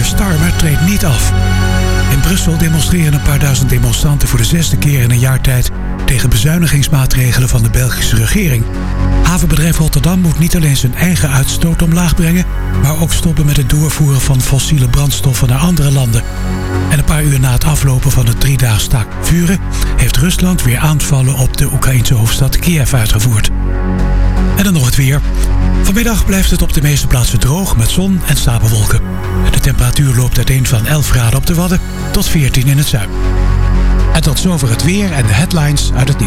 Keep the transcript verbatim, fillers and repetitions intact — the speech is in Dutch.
Starmer treedt niet af. In Brussel demonstreren een paar duizend demonstranten voor de zesde keer in een jaar tijd tegen bezuinigingsmaatregelen van de Belgische regering. Havenbedrijf Rotterdam moet niet alleen zijn eigen uitstoot omlaag brengen, maar ook stoppen met het doorvoeren van fossiele brandstoffen naar andere landen. En een paar uur na het aflopen van het driedaags staakt vuren heeft Rusland weer aanvallen op de Oekraïnse hoofdstad Kiev uitgevoerd. En dan nog het weer. Vanmiddag blijft het op de meeste plaatsen droog met zon en stapelwolken. De temperatuur loopt uiteen van elf graden op de Wadden tot veertien in het zuiden. En tot zover het weer en de headlines uit het nieuws.